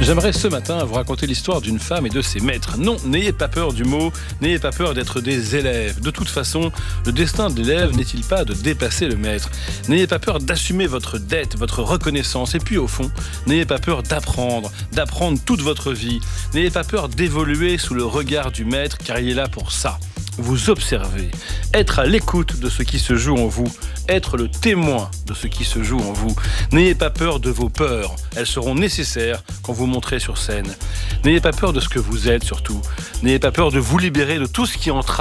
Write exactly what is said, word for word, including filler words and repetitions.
J'aimerais ce matin vous raconter l'histoire d'une femme et de ses maîtres. Non, n'ayez pas peur du mot, n'ayez pas peur d'être des élèves. De toute façon, le destin de l'élève n'est-il pas de dépasser le maître? N'ayez pas peur d'assumer votre dette, votre reconnaissance. Et puis au fond, n'ayez pas peur d'apprendre, d'apprendre toute votre vie. N'ayez pas peur d'évoluer sous le regard du maître, car il est là pour ça. Vous observer, être à l'écoute de ce qui se joue en vous, être le témoin de ce qui se joue en vous. N'ayez pas peur de vos peurs, elles seront nécessaires quand vous monterez sur scène. N'ayez pas peur de ce que vous êtes surtout. N'ayez pas peur de vous libérer de tout ce qui entrave